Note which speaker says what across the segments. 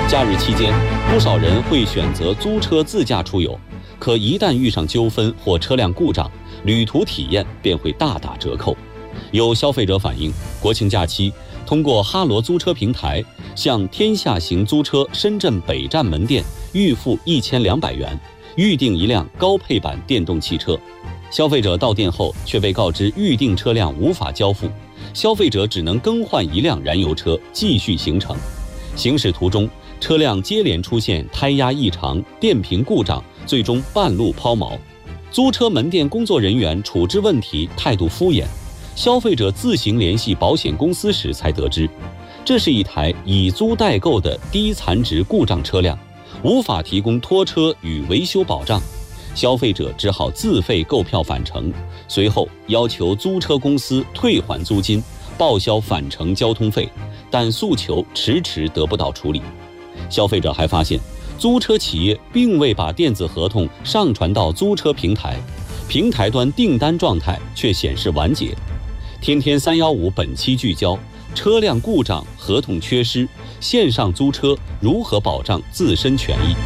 Speaker 1: 假日期间，不少人会选择租车自驾出游，可一旦遇上纠纷或车辆故障，旅途体验便会大打折扣。有消费者反映，国庆假期通过哈罗租车平台向天下行租车深圳北站门店预付1200元，预订一辆高配版电动汽车。消费者到店后却被告知预订车辆无法交付，消费者只能更换一辆燃油车继续行程。行驶途中，车辆接连出现胎压异常、电瓶故障，最终半路抛锚。租车门店工作人员处置问题态度敷衍，消费者自行联系保险公司时才得知，这是一台以租代购的低残值故障车辆，无法提供拖车与维修保障。消费者只好自费购票返程，随后要求租车公司退还租金，报销返程交通费，但诉求迟迟得不到处理。消费者还发现，租车企业并未把电子合同上传到租车平台，平台端订单状态却显示完结。天天315本期聚焦：车辆故障、合同缺失，线上租车如何保障自身权益？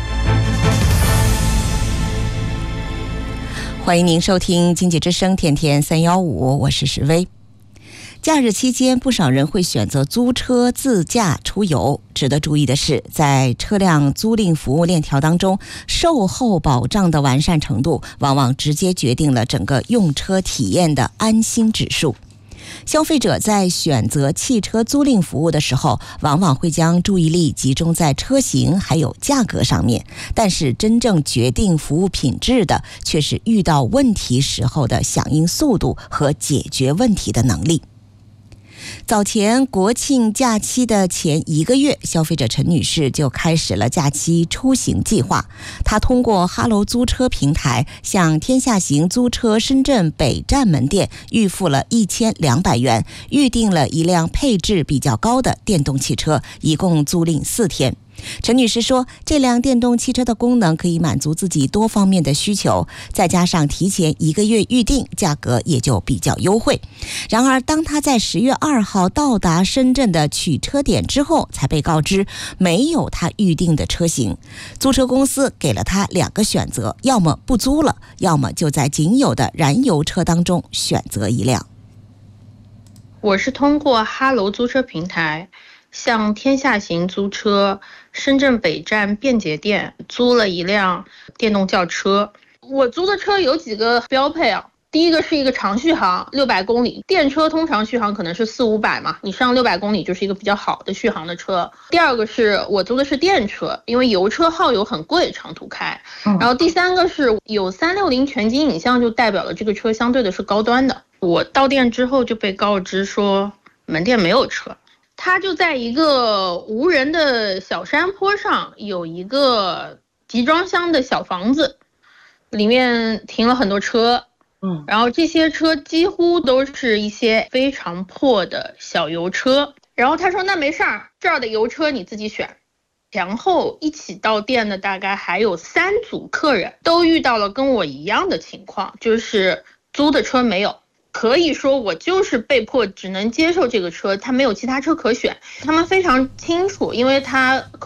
Speaker 2: 欢迎您收听经济之声天天315，我是石薇。假日期间，不少人会选择租车自驾出游。值得注意的是，在车辆租赁服务链条当中，售后保障的完善程度往往直接决定了整个用车体验的安心指数。消费者在选择汽车租赁服务的时候，往往会将注意力集中在车型还有价格上面，但是真正决定服务品质的，却是遇到问题时候的响应速度和解决问题的能力。早前国庆假期的前1个月，消费者陈女士就开始了假期出行计划。她通过哈罗租车平台向天下行租车深圳北站门店预付了1200元，预订了一辆配置比较高的电动汽车，一共租赁4天。陈女士说，这辆电动汽车的功能可以满足自己多方面的需求，再加上提前1个月预定，价格也就比较优惠。然而，当她在10月2号到达深圳的取车点之后，才被告知没有她预定的车型。租车公司给了她2个选择，要么不租了，要么就在仅有的燃油车当中选择一辆。
Speaker 3: 我是通过哈罗租车平台向天下行租车深圳北站便捷店租了一辆电动轿车。我租的车有几个标配啊，第一个是一个长续航600公里，电车通常续航可能是400-500嘛，你上600公里就是一个比较好的续航的车。第二个是我租的是电车，因为油车耗油很贵，长途开。然后第三个是有360全景影像，就代表了这个车相对的是高端的。我到店之后就被告知说门店没有车，它就在一个无人的小山坡上，有一个集装箱的小房子，里面停了很多车。然后这些车几乎都是一些非常破的小油车。然后他说那没事儿，这儿的油车你自己选。然后一起到店的大概还有3组客人，都遇到了跟我一样的情况，就是租的车没有。可以说我就是被迫只能接受这个车，他没有其他车可选。他们非常清楚，因为他